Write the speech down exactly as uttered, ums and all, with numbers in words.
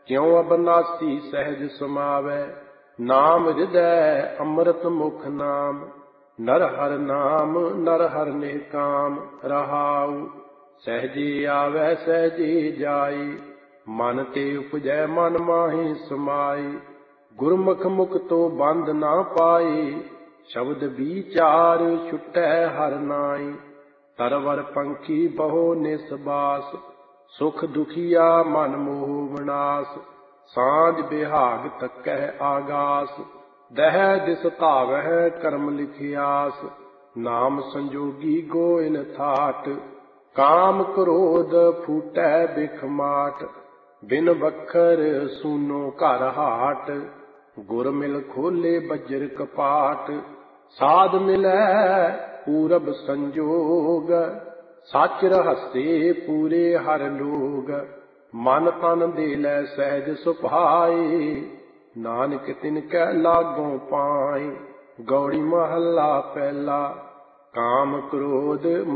क्यों अबनासी सहज समावै। नाम हृदय अमृत मुख नाम, नर हर नाम नर हर निकाम। रहाउ सहजे आवै सहजे जाई, मन ते उपजै मन माहि समाई। गुरमुख मुख तो बंद ना पाई, शब्द विचार छुटै हर नाई। तरवर पंखी बहो निसबास, सुख दुखिया मन मोह विनाश। सांझ बिहाग तकह आगास, दह दिस धावह कर्म लिखियास। नाम संजोगी गोइन थाट, काम क्रोध फूटै बिख माट। बिन बखर सूनो घर हाट, गुर मिल खोले बज्र कपाट। साध मिलै पूरब संजोग, सच रहसे पूरे हर लोग। मन तन दे लै सहज सुभाए, नानक तिन कै लागों पाए। गौड़ी महला पहला। काम क्रोध